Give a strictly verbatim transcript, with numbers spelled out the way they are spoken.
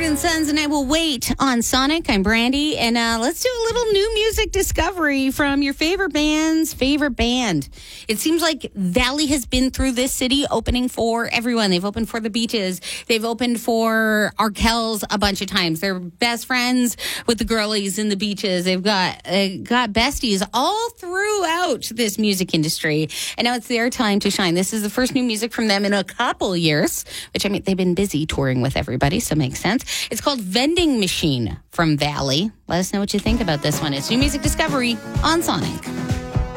and Sons, and I Will Wait on Sonic. I'm Brandy, and uh, let's do a little new music discovery from your favorite band's favorite band. It seems like Valley has been through this city opening for everyone. They've opened for the Beaches. They've opened for Arkells a bunch of times. They're best friends with the girlies in the Beaches. They've got uh, got besties all throughout this music industry, and now it's their time to shine. This is the first new music from them in a couple years, which, I mean, they've been busy touring with everybody, so it makes sense. It's called Vending Machine from Valley. Let us know what you think about this one. It's New Music Discovery on Sonic.